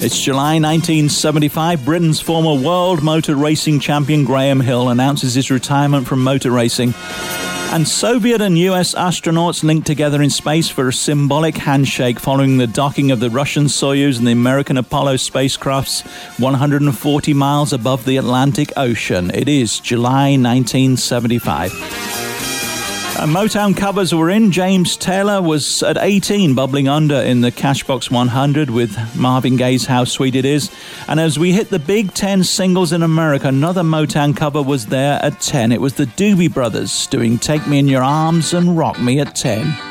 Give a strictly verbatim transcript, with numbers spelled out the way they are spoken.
It's July nineteen seventy-five. Britain's former world motor racing champion Graham Hill announces his retirement from motor racing. And Soviet and U S astronauts linked together in space for a symbolic handshake following the docking of the Russian Soyuz and the American Apollo spacecrafts one hundred forty miles above the Atlantic Ocean. It is July nineteen seventy-five. Uh, Motown covers were in. James Taylor was at eighteen, bubbling under in the Cashbox one hundred with Marvin Gaye's How Sweet It Is. And as we hit the Big Ten singles in America, another Motown cover was there at ten. It was the Doobie Brothers doing Take Me in Your Arms and Rock Me at ten.